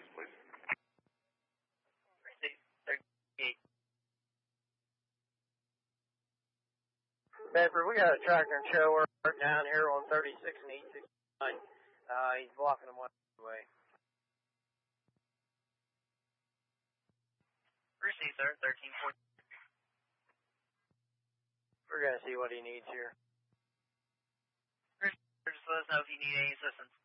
address, please. Receive 38. Bedford, we got a tractor and trailer down here on 36 and 869. He's blocking them one way. Receive, sir. 1340. We're going to see what he needs here. Just let us know if you need any assistance.